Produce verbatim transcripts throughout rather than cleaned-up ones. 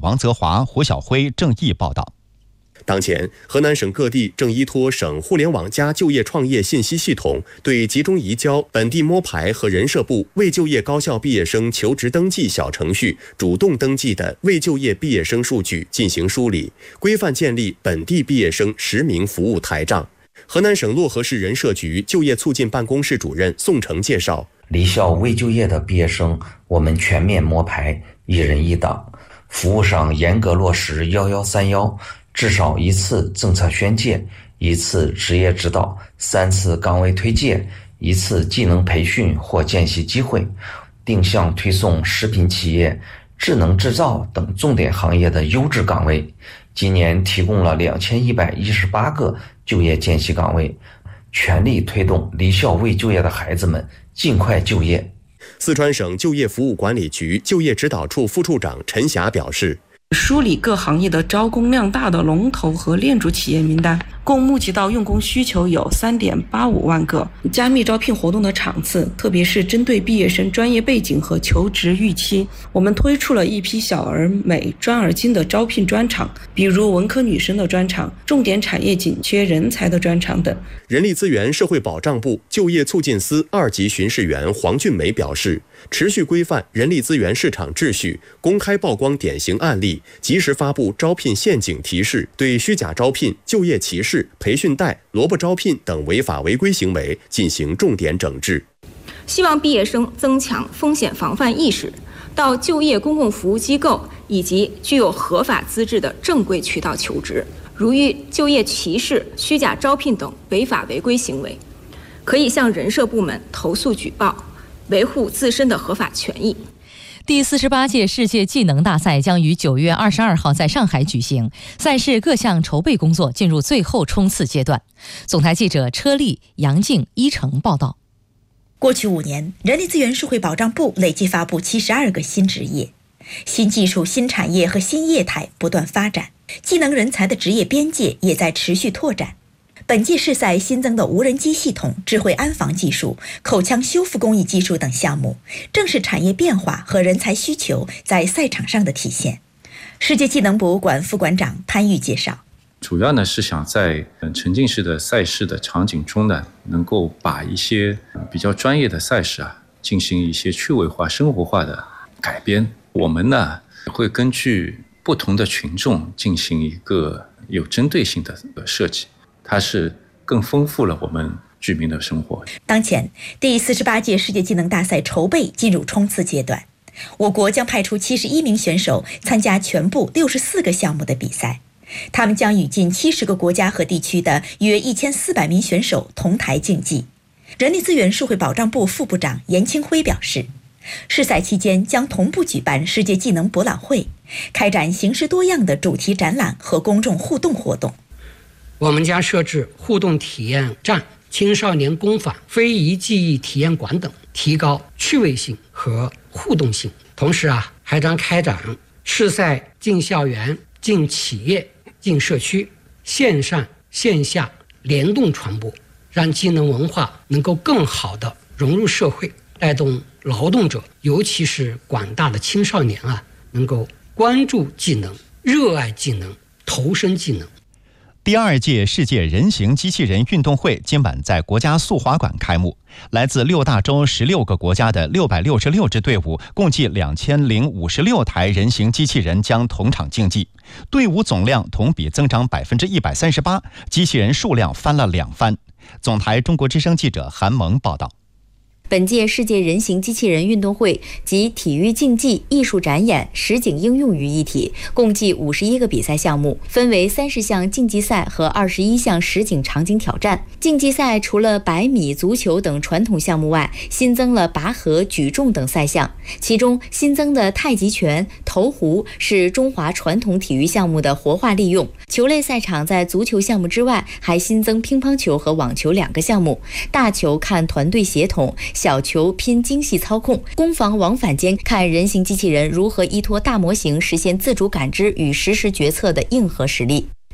王泽华、胡晓辉、郑毅报道。 当前，河南省各地正依托省互联网加就业创业信息系统，对集中移交本地摸排和人社部未就业高校毕业生求职登记小程序主动登记的未就业毕业生数据进行梳理，规范建立本地毕业生实名服务台账。河南省漯河市人社局就业促进办公室主任宋成介绍， 离校未就业的毕业生，我们全面摸排，一人一档，服务上严格落实幺幺三幺，至少一次政策宣介，一次职业指导，三次岗位推介，一次技能培训或见习机会，定向推送食品企业、智能制造等重点行业的优质岗位。今年提供了两千一百一十八个就业见习岗位，全力推动离校未就业的孩子们尽快就业。 四川省就业服务管理局就业指导处副处长陈霞表示， 梳理各行业的招工量大的龙头和链主企业名单，共募集到用工需求有 三点八五万个。加密招聘活动的场次，特别是针对毕业生专业背景和求职预期，我们推出了一批小而美、专而精的招聘专场，比如文科女生的专场、重点产业紧缺人才的专场等。 人力资源社会保障部就业促进司二级巡视员黄俊梅表示，持续规范人力资源市场秩序，公开曝光典型案例，及时发布招聘陷阱提示，对虚假招聘、就业歧视、培训贷、萝卜招聘等违法违规行为进行重点整治。 希望毕业生增强风险防范意识，到就业公共服务机构以及具有合法资质的正规渠道求职。如遇就业歧视、虚假招聘等违法违规行为，可以向人社部门投诉举报，维护自身的合法权益。 第四十八届世界技能大赛将于九月二十二号在上海举行，赛事各项筹备工作进入最后冲刺阶段。总台记者车丽、杨静、一成报道。 过去五年，人力资源社会保障部累计发布七十二个新职业，新技术、新产业和新业态不断发展，技能人才的职业边界也在持续拓展。本届世赛新增的无人机系统、智慧安防技术、口腔修复工艺技术等项目，正是产业变化和人才需求在赛场上的体现。世界技能博物馆副馆长潘玉介绍， 主要呢是想在沉浸式的赛事的场景中呢，能够把一些比较专业的赛事啊，进行一些趣味化、生活化的改编。我们呢会根据不同的群众进行一个有针对性的设计。它是更丰富了我们居民的生活。 当前，第四十八届世界技能大赛筹备进入冲刺阶段，我国将派出七十一名选手参加全部六十四个项目的比赛，他们将与近七十个国家和地区的约一千四百名选手同台竞技。人力资源社会保障部副部长严清辉表示，世赛期间将同步举办世界技能博览会，开展形式多样的主题展览和公众互动活动。 我们将设置互动体验站、青少年工坊、非遗技艺体验馆等，提高趣味性和互动性。同时啊，还将开展世赛进校园、进企业、进社区，线上线下联动传播，让技能文化能够更好地融入社会，带动劳动者，尤其是广大的青少年啊，能够关注技能、热爱技能、投身技能。 第二届世界人形机器人运动会今晚在国家速滑馆开幕，来自六大洲十六个国家的六百六十六支队伍，共计两千零五十六台人形机器人将同场竞技，队伍总量同比增长百分之一百三十八，机器人数量翻了两番。总台中国之声记者韩萌报道。 本届世界人形机器人运动会集体育竞技、艺术展演、实景应用于一体，共计五十一个比赛项目，分为三十项竞技赛和二十一项实景场景挑战。竞技赛除了百米、足球等传统项目外，新增了拔河、举重等赛项，其中新增的太极拳、投壶是中华传统体育项目的活化利用。球类赛场在足球项目之外，还新增乒乓球和网球两个项目，大球看团队协同，小球拼精细操控，攻防往返间看人形机器人如何依托大模型实现自主感知与实时决策的硬核实力。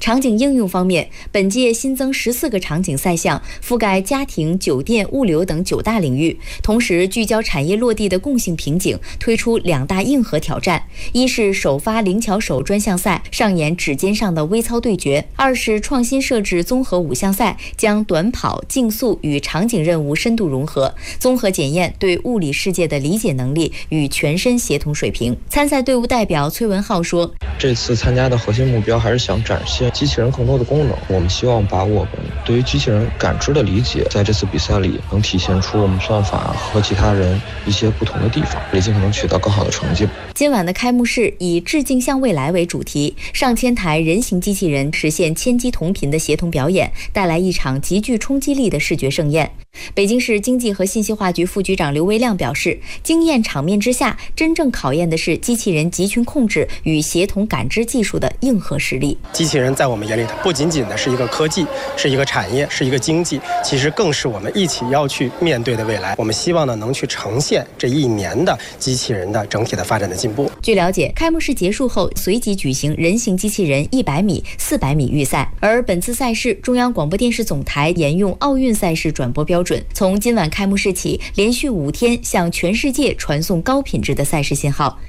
场景应用方面，本届新增十四个场景赛项，覆盖家庭、酒店、物流等九大领域，同时聚焦产业落地的共性瓶颈，推出两大硬核挑战：一是首发灵巧手专项赛，上演指尖上的微操对决；二是创新设置综合五项赛，将短跑、竞速与场景任务深度融合，综合检验对物理世界的理解能力与全身协同水平。参赛队伍代表崔文浩说：“ 这次参加的核心目标还是想展现机器人更多的功能，我们希望把我们对于机器人感知的理解，在这次比赛里能体现出我们算法和其他人一些不同的地方，也尽可能取得更好的成绩。” 今晚的开幕式以致敬向未来为主题，上千台人形机器人实现千机同频的协同表演，带来一场极具冲击力的视觉盛宴。北京市经济和信息化局副局长刘维亮表示，惊艳场面之下，真正考验的是机器人集群控制与协同感知技术的硬核实力。 机器人在我们眼里，它不仅仅的是一个科技，是一个产业，是一个经济，其实更是我们一起要去面对的未来。我们希望呢，能去呈现这一年的机器人的整体的发展的进步。 据了解，开幕式结束后，随即举行人形机器人一百米、四百米预赛。而本次赛事，中央广播电视总台沿用奥运赛事转播标准，从今晚开幕式起，连续五天向全世界传送高品质的赛事信号。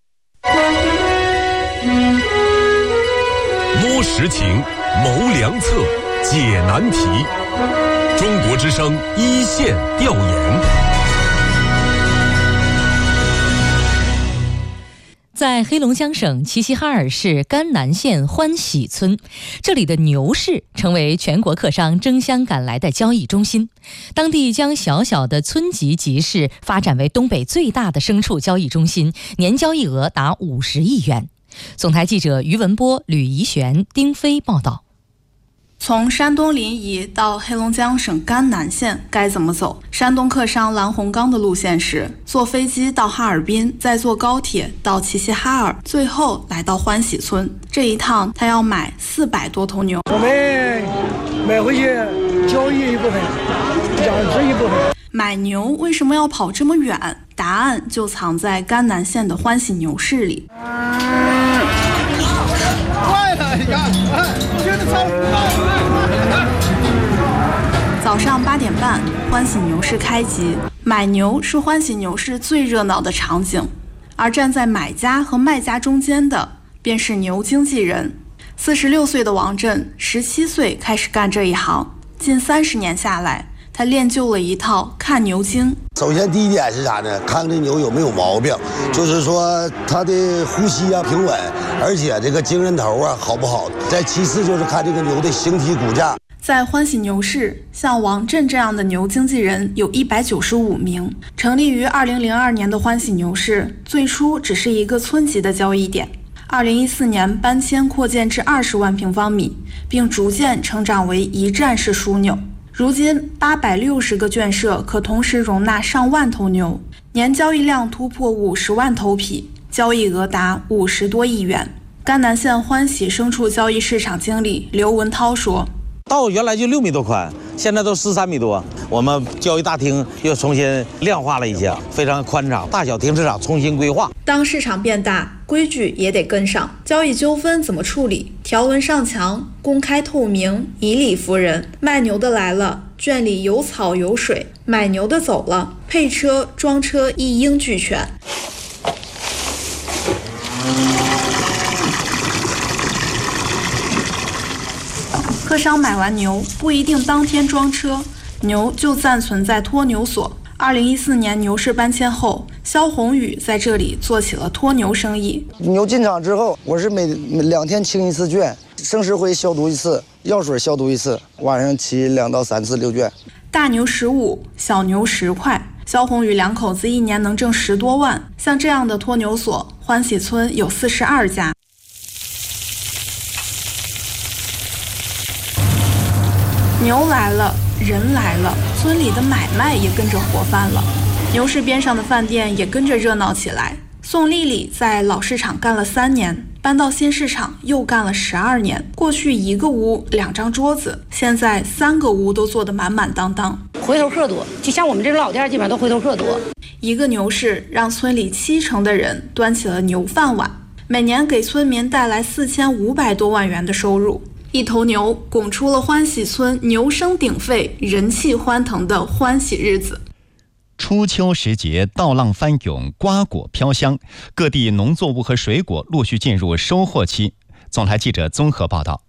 摸实情，谋良策，解难题。中国之声一线调研。 在黑龙江省齐齐哈尔市甘南县欢喜村，这里的牛市成为全国客商争相赶来的交易中心。当地将小小的村级集市发展为东北最大的牲畜交易中心，年交易额达五十亿元。总台记者于文波、吕怡璇、丁飞报道。 从山东临沂到黑龙江省甘南县该怎么走？山东客商蓝洪刚的路线是坐飞机到哈尔滨，再坐高铁到齐齐哈尔，最后来到欢喜村。这一趟他要买四百多头牛。 我们买回去交易一部分，养殖一部分。 买牛为什么要跑这么远？答案就藏在甘南县的欢喜牛市里。 快了，你看，我觉得超快。 早上八点半，欢喜牛市开集。买牛是欢喜牛市最热闹的场景，而站在买家和卖家中间的，便是牛经纪人。四十六岁的王震，十七岁开始干这一行，近三十年下来，他练就了一套看牛经。 首先第一点是啥呢？看这牛有没有毛病，就是说它的呼吸啊平稳，而且这个精神头啊好不好。再其次就是看这个牛的形体骨架。 在欢喜牛市，像王震这样的牛经纪人有一百九十五名。成立于二零零二年的欢喜牛市，最初只是一个村级的交易点。二零一四年搬迁扩建至二十万平方米，并逐渐成长为一站式枢纽。如今八百六十个圈舍可同时容纳上万头牛，年交易量突破五十万头匹，交易额达五十多亿元。甘南县欢喜牲畜交易市场经理刘文涛说， 道原来就六米多宽，现在都十三米多。我们交易大厅又重新量化了一下，非常宽敞，大小停车场重新规划。 当市场变大，规矩也得跟上。交易纠纷怎么处理？条文上墙，公开透明，以理服人。卖牛的来了，圈里有草有水；买牛的走了，配车装车一应俱全。客商买完牛不一定当天装车，牛就暂存在托牛所。二零一四年牛市搬迁后，肖宏宇在这里做起了托牛生意。 牛进场之后，我是每每两天清一次圈，生石灰消毒一次，药水消毒一次，晚上骑两到三次溜圈。 大牛十五，小牛十块。肖宏宇两口子一年能挣十多万。像这样的托牛所，欢喜村有四十二家。牛来了，人来了，村里的买卖也跟着活泛了。牛市边上的饭店也跟着热闹起来。宋丽丽在老市场干了三年，搬到新市场又干了十二年。过去一个屋两张桌子，现在三个屋都坐得满满当当。 回头客多，就像我们这种老店，基本上都回头客多。 一个牛市让村里七成的人端起了牛饭碗，每年给村民带来四千五百多万元的收入。 一头牛拱出了欢喜村牛声鼎沸、人气欢腾的欢喜日子。 初秋时节，稻浪翻涌，瓜果飘香，各地农作物和水果陆续进入收获期。总台记者综合报道。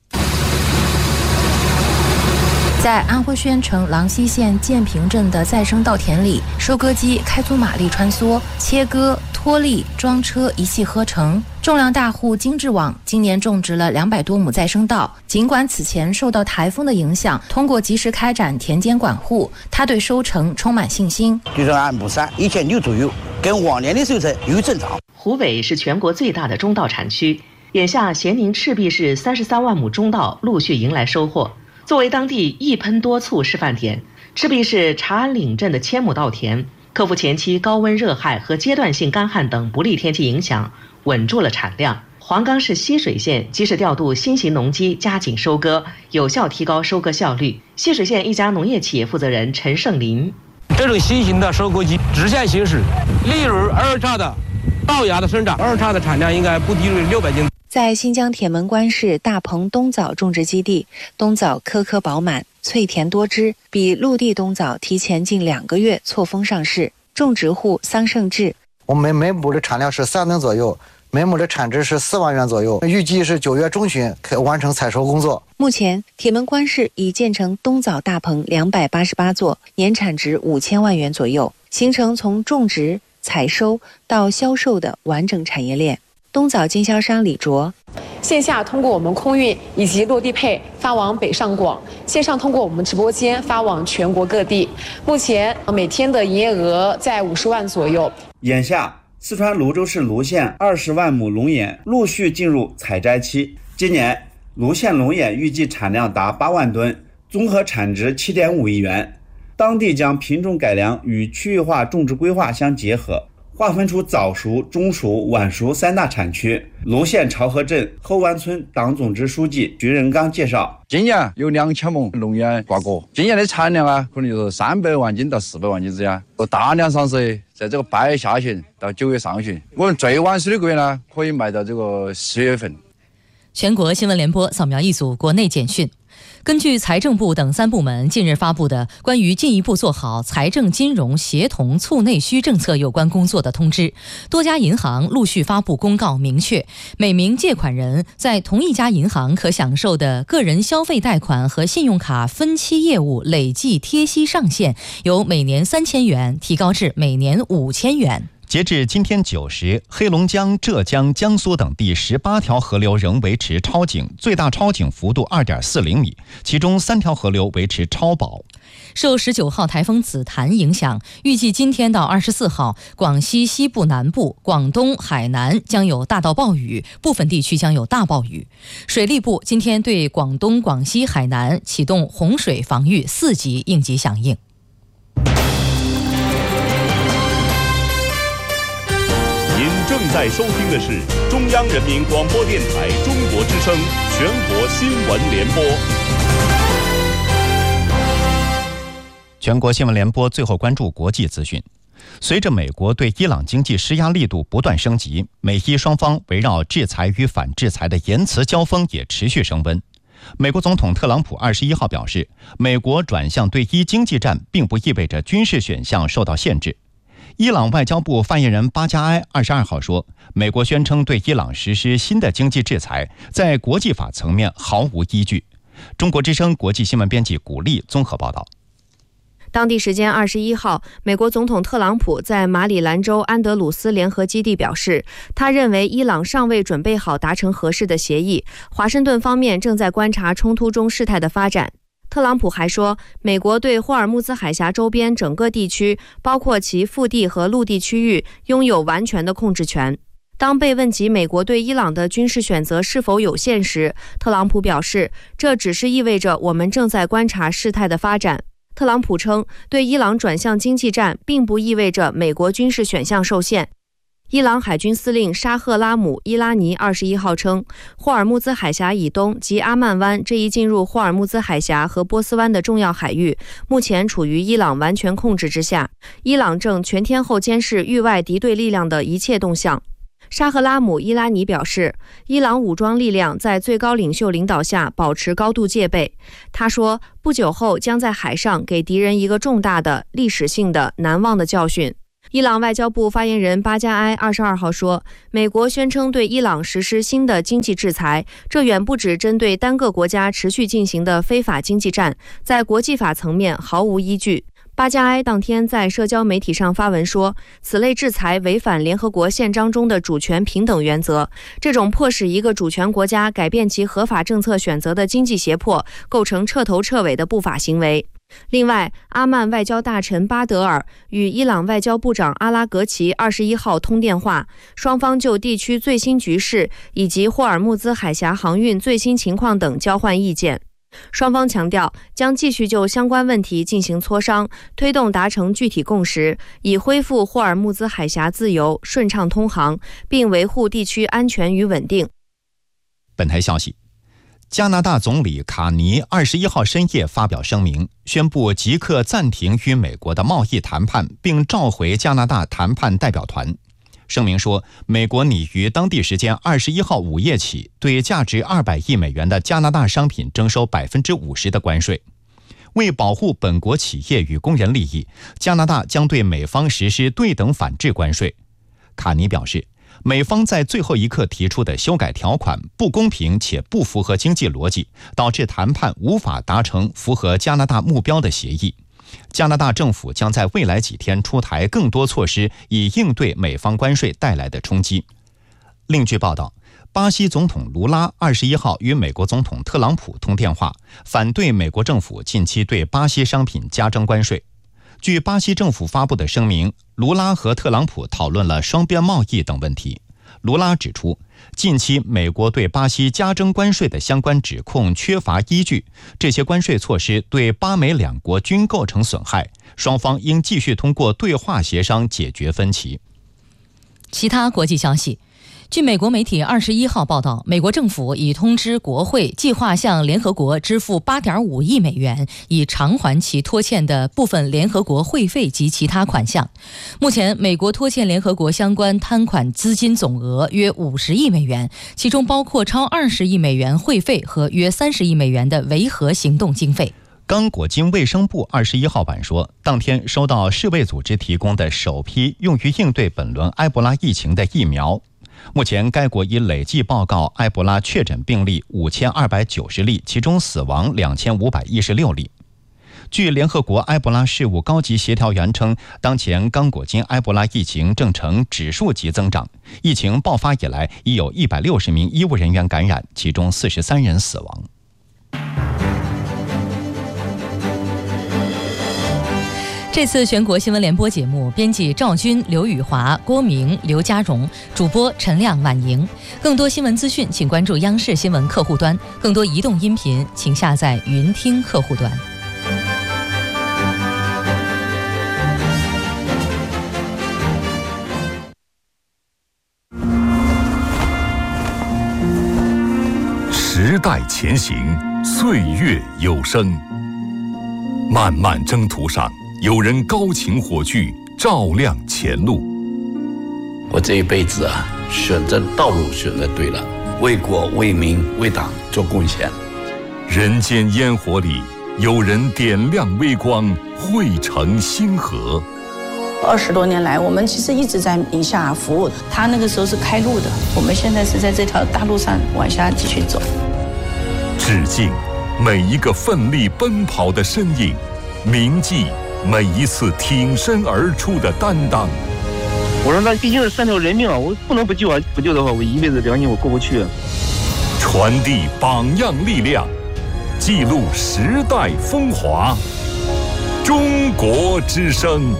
在安徽宣城郎溪县建平镇的再生稻田里，收割机开足马力穿梭，切割、脱粒、装车一气呵成。种粮大户金志网今年种植了两百多亩再生稻，尽管此前受到台风的影响，通过及时开展田间管护，他对收成充满信心。 就是按亩三一千六左右，跟往年的收成有增长。 湖北是全国最大的中稻产区，眼下咸宁赤壁市三十三万亩中稻陆续迎来收获。作为当地一喷多促示范点，赤壁市茶安岭镇的千亩稻田克服前期高温热害和阶段性干旱等不利天气影响，稳住了产量。黄冈市溪水县及时调度新型农机加紧收割，有效提高收割效率。溪水县一家农业企业负责人陈胜林： 这种新型的收割机直线行驶，利润二叉的稻芽的生长，二叉的产量应该不低于六百斤。 在新疆铁门关市大棚冬枣种植基地，冬枣颗颗饱满，脆甜多汁，比陆地冬枣提前近两个月错峰上市。种植户桑胜志： 我们每亩的产量是三吨左右，每亩的产值是四万元左右，预计是九月中旬可完成采收工作。 目前，铁门关市已建成冬枣大棚两百八十八座，年产值五千万元左右，形成从种植、采收到销售的完整产业链。冬枣经销商李卓： 线下通过我们空运以及落地配发往北上广，线上通过我们直播间发往全国各地。目前每天的营业额在五十万左右。 眼下，四川泸州市泸县二十万亩龙眼陆续进入采摘期。今年，泸县龙眼预计产量达八万吨，综合产值七点五亿元。当地将品种改良与区域化种植规划相结合，划分出早熟、中熟、晚熟三大产区。泸县潮河镇后湾村党总支书记徐仁刚介绍， 今年有两千亩龙眼挂果，今年的产量啊，可能就是三百万斤到四百万斤之间。大量上市在这个八月下旬到九月上旬，我们最晚收的个月呢，可以卖到这个十月份。 全国新闻联播扫描一组国内简讯。根据财政部等三部门近日发布的关于进一步做好财政金融协同促内需政策有关工作的通知，多家银行陆续发布公告，明确每名借款人在同一家银行可享受的个人消费贷款和信用卡分期业务累计贴息上限由每年三千元提高至每年五千元。 截至今天九时，黑龙江、浙江、江苏等地十八条河流仍维持超警，最大超警幅度 二点四零米，其中三条河流维持超保。 受十九号台风紫檀影响，预计今天到二十四号，广西西部南部、广东、海南将有大到暴雨，部分地区将有大暴雨。水利部今天对广东、广西、海南启动洪水防御四级应急响应。 您正在收听的是中央人民广播电台中国之声全国新闻联播。 全国新闻联播最后关注国际资讯。随着美国对伊朗经济施压力度不断升级，美伊双方围绕制裁与反制裁的言辞交锋也持续升温。美国总统特朗普二十一号表示，美国转向对伊经济战并不意味着军事选项受到限制。伊朗外交部发言人巴加埃二十二号说，美国宣称对伊朗实施新的经济制裁，在国际法层面毫无依据。中国之声国际新闻编辑古丽综合报道。 当地时间二十一号，美国总统特朗普在马里兰州安德鲁斯联合基地表示，他认为伊朗尚未准备好达成合适的协议，华盛顿方面正在观察冲突中事态的发展。特朗普还说，美国对霍尔木兹海峡周边整个地区，包括其腹地和陆地区域，拥有完全的控制权。当被问及美国对伊朗的军事选择是否有限时，特朗普表示，这只是意味着我们正在观察事态的发展。特朗普称，对伊朗转向经济战并不意味着美国军事选项受限。伊朗海军司令沙赫拉姆·伊拉尼二十一号称，霍尔木兹海峡以东及阿曼湾这一进入霍尔木兹海峡和波斯湾的重要海域，目前处于伊朗完全控制之下。伊朗正全天候监视域外敌对力量的一切动向。 沙赫拉姆伊拉尼表示，伊朗武装力量在最高领袖领导下保持高度戒备。他说，不久后将在海上给敌人一个重大的、历史性的、难忘的教训。伊朗外交部发言人巴加埃二十二号说，美国宣称对伊朗实施新的经济制裁，这远不止针对单个国家持续进行的非法经济战，在国际法层面毫无依据。巴加埃当天在社交媒体上发文说，此类制裁违反联合国宪章中的主权平等原则，这种迫使一个主权国家改变其合法政策选择的经济胁迫，构成彻头彻尾的不法行为。另外，阿曼外交大臣巴德尔与伊朗外交部长阿拉格齐二十一号通电话，双方就地区最新局势以及霍尔木兹海峡航运最新情况等交换意见。双方强调将继续就相关问题进行磋商，推动达成具体共识，以恢复霍尔木兹海峡自由顺畅通航，并维护地区安全与稳定。 本台消息，加拿大总理卡尼二十一号深夜发表声明，宣布即刻暂停与美国的贸易谈判，并召回加拿大谈判代表团。声明说，美国拟于当地时间二十一号午夜起，对价值二百亿美元的加拿大商品征收百分之五十的关税。为保护本国企业与工人利益，加拿大将对美方实施对等反制关税。卡尼表示，美方在最后一刻提出的修改条款不公平且不符合经济逻辑，导致谈判无法达成符合加拿大目标的协议。加拿大政府将在未来几天出台更多措施，以应对美方关税带来的冲击。另据报道，巴西总统卢拉二十一号与美国总统特朗普通电话，反对美国政府近期对巴西商品加征关税。据巴西政府发布的声明，卢拉和特朗普讨论了双边贸易等问题。卢拉指出，近期美国对巴西加征关税的相关指控缺乏依据，这些关税措施对巴美两国均构成损害，双方应继续通过对话协商解决分歧。 其他国际消息，据美国媒体二十一号报道，美国政府已通知国会，计划向联合国支付八点五亿美元，以偿还其拖欠的部分联合国会费及其他款项。目前，美国拖欠联合国相关摊款资金总额约五十亿美元，其中包括超二十亿美元会费和约三十亿美元的维和行动经费。 刚果金卫生部二十一号晚说，当天收到世卫组织提供的首批用于应对本轮埃博拉疫情的疫苗。目前，该国已累计报告埃博拉确诊病例五千二百九十例，其中死亡两千五百一十六例。据联合国埃博拉事务高级协调员称，当前刚果金埃博拉疫情正呈指数级增长，疫情爆发以来已有一百六十名医务人员感染，其中四十三人死亡。 这次全国新闻联播节目，编辑赵军、刘宇华、郭明、刘家荣，主播陈亮、婉莹。更多新闻资讯，请关注央视新闻客户端；更多移动音频，请下载云听客户端。 时代前行，岁月有声。漫漫征途上，有人高擎火炬，照亮前路。 我这一辈子啊，选择道路选择对了，为国为民为党做贡献。 人间烟火里，有人点亮微光，汇成星河。 二十多年来，我们其实一直在宁夏服务。他那个时候是开路的，我们现在是在这条大路上往下继续走。 致敬每一个奋力奔跑的身影，铭记每一次挺身而出的担当。 我说那毕竟是三条人命啊，我不能不救啊！不救的话，我一辈子良心我过不去。 传递榜样力量，记录时代风华。中国之声。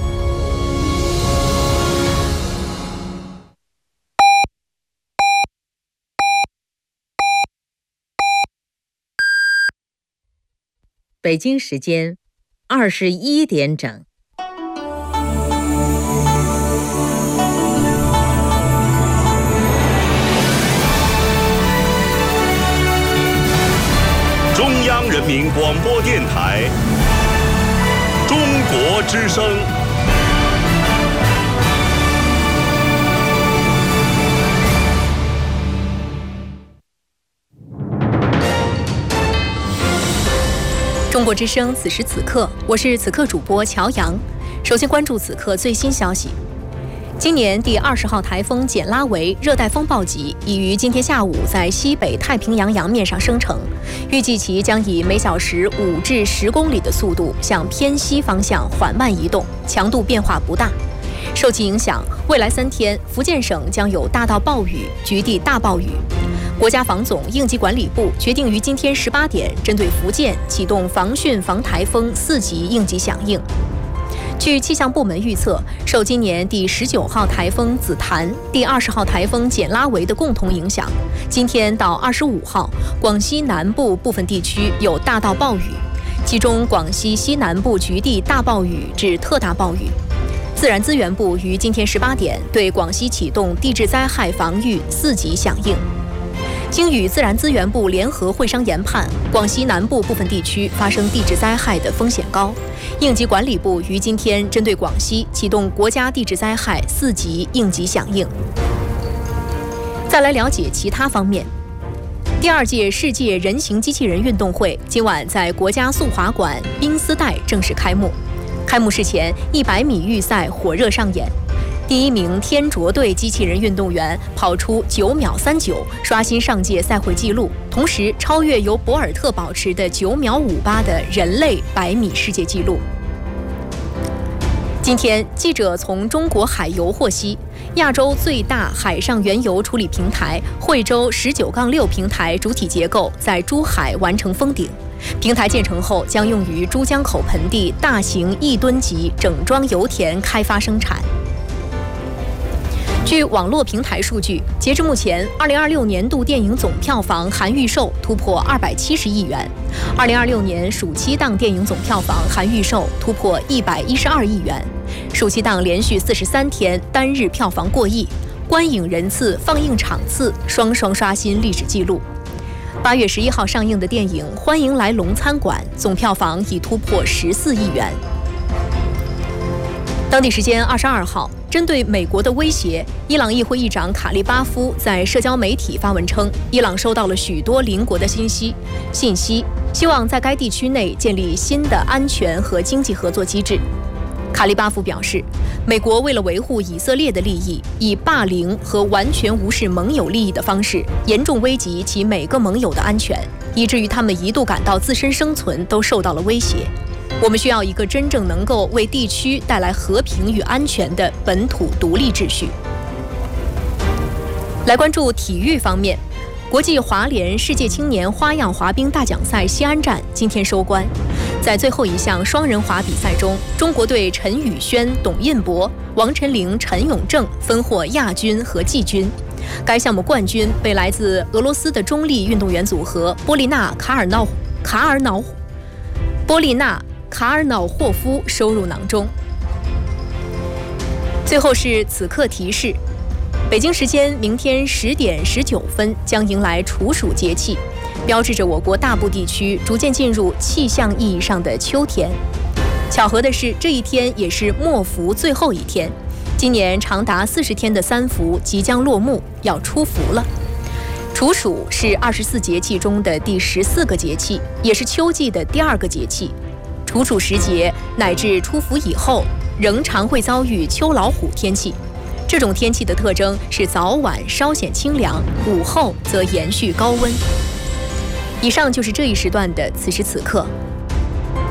北京时间二十一点整。 中央人民广播电台，中国之声。 中国之声此时此刻，我是此刻主播乔阳。首先关注此刻最新消息。今年第二十号台风简拉维热带风暴级已于今天下午在西北太平洋洋面上生成，预计其将以每小时五至十公里的速度向偏西方向缓慢移动，强度变化不大。受其影响，未来三天福建省将有大到暴雨，局地大暴雨。国家防总应急管理部决定于今天十八点针对福建启动防汛防台风四级应急响应。据气象部门预测，受今年第十九号台风紫檀、第二十号台风简拉维的共同影响，今天到二十五号，广西南部部分地区有大到暴雨，其中广西西南部局地大暴雨至特大暴雨。自然资源部于今天十八点对广西启动地质灾害防御四级响应。经与自然资源部联合会商研判，广西南部部分地区发生地质灾害的风险高。应急管理部于今天针对广西启动国家地质灾害四级应急响应。再来了解其他方面。第二届世界人形机器人运动会今晚在国家速滑馆冰丝带正式开幕。开幕式前，一百米预赛火热上演。第一名天卓队机器人运动员跑出九秒三九，刷新上届赛会纪录，同时超越由博尔特保持的九秒五八的人类百米世界纪录。今天，记者从中国海油获悉，亚洲最大海上原油处理平台惠州十九杠六平台主体结构在珠海完成封顶。平台建成后，将用于珠江口盆地大型亿吨级整装油田开发生产。据网络平台数据，截至目前，二零二六年度电影总票房含预售突破二百七十亿元，二零二六年暑期档电影总票房含预售突破一百一十二亿元，暑期档连续四十三天单日票房过亿，观影人次、放映场次双双刷新历史纪录。八月十一号上映的电影《欢迎来龙餐馆》总票房已突破十四亿元。当地时间二十二号，针对美国的威胁，伊朗议会议长卡利巴夫在社交媒体发文称，伊朗收到了许多邻国的信息，信息希望在该地区内建立新的安全和经济合作机制。卡利巴夫表示，美国为了维护以色列的利益，以霸凌和完全无视盟友利益的方式，严重危及其每个盟友的安全，以至于他们一度感到自身生存都受到了威胁。我们需要一个真正能够为地区带来和平与安全的本土独立秩序。来关注体育方面，国际滑联世界青年花样滑冰大奖赛西安站今天收官。在最后一项双人滑比赛中，中国队陈宇轩、董印博、王晨龄、陈永正分获亚军和季军。该项目冠军被来自俄罗斯的中立运动员组合波利娜·卡尔瑙卡尔瑙波利娜卡尔瑙霍夫收入囊中。最后是此刻提示：北京时间明天十点十九分将迎来处暑节气，标志着我国大部地区逐渐进入气象意义上的秋天。巧合的是，这一天也是末伏最后一天，今年长达四十天的三伏即将落幕，要出伏了。处暑是二十四节气中的第十四个节气，也是秋季的第二个节气。处暑时节乃至出伏以后，仍常会遭遇秋老虎天气。这种天气的特征是早晚稍显清凉，午后则延续高温。以上就是这一时段的此时此刻，